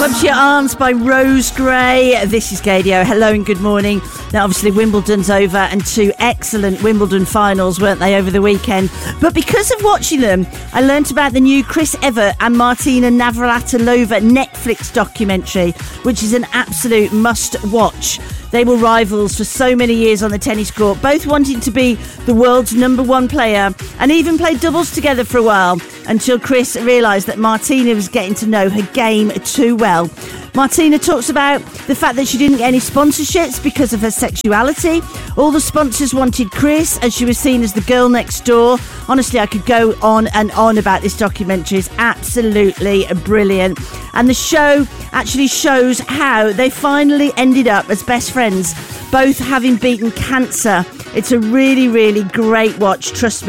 Up to Your Arms by Rose Gray. This is Gadio. Hello and good morning. Now, obviously, Wimbledon's over and two excellent Wimbledon finals, weren't they, over the weekend? But because of watching them, I learnt about the new Chris Evert and Martina Navratilova Netflix documentary, which is an absolute must-watch. They were rivals for so many years on the tennis court, both wanting to be the world's number one player, and even played doubles together for a while, until Chris realised that Martina was getting to know her game too well. Martina talks about the fact that she didn't get any sponsorships because of her sexuality. All the sponsors wanted Chris, as she was seen as the girl next door. Honestly, I could go on and on about this documentary. It's absolutely brilliant. And the show actually shows how they finally ended up as best friends, both having beaten cancer. It's a really, really great watch, trust me.